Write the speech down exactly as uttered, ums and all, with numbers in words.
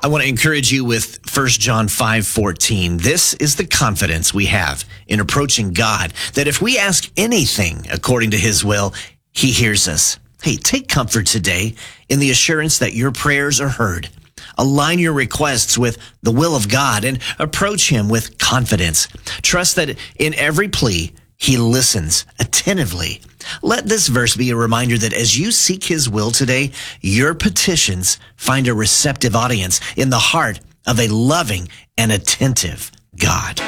I want to encourage you with First John five fourteen. This is the confidence we have in approaching God, that if we ask anything according to his will, he hears us. Hey, take comfort today in the assurance that your prayers are heard. Align your requests with the will of God and approach him with confidence. Trust that in every plea, he listens attentively. Let this verse be a reminder that as you seek his will today, your petitions find a receptive audience in the heart of a loving and attentive God.